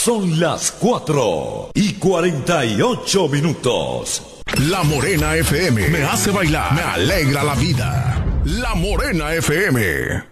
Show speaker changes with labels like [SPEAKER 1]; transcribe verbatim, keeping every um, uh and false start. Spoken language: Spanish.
[SPEAKER 1] Son las cuatro y cuarenta y ocho minutos.
[SPEAKER 2] La Morena F M me hace bailar, me alegra la vida. La Morena F M.